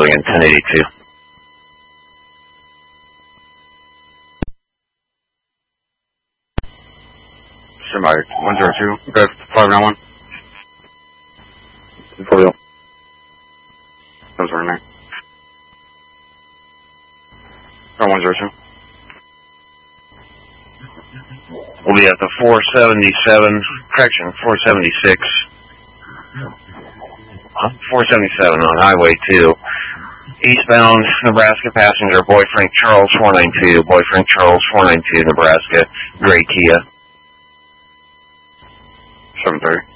again, 1082. Somebody, 102, go 591. For real. Those were in there. Go 102. We'll be at the 477, correction, 476. 477 on Highway 2. Eastbound Nebraska passenger, Boy Frank Charles 492, Boy Frank Charles 492, Nebraska, gray Kia. 730.